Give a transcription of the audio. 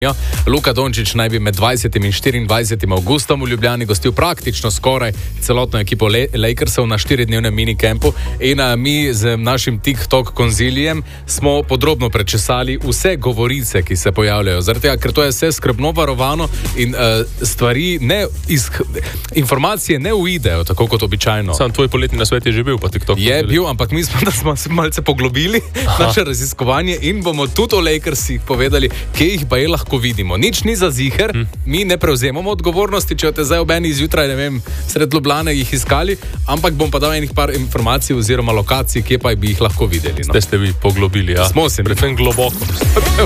Luka Dončić naj bi med 20. in 24. avgustom v Ljubljani gostil praktično skoraj celotno ekipo Lakersov na 4-dnevnem minikempu in mi z našim TikTok konzilijem smo podrobno prečesali vse govorice, ki se pojavljajo. Zaradi tega, ker to je vse skrbno varovano in informacije ne uidejo tako kot običajno. Sam tvoj poletni nasvet je že bil po TikToku. Je bil, ampak mi smo se malce poglobili naše raziskovanje in bomo tudi o Lakersih povedali, kje jih pa je lahko vidimo. Nič ni za ziher, mi ne prevzemamo odgovornosti, če te zdaj ob eni izjutraj, ne vem, sred Ljubljane jih iskali, ampak bom pa dal enih par informacij oziroma lokacij, kje pa bi jih lahko videli. Ste vi poglobili, ja? Smo se. Predvsem globoko.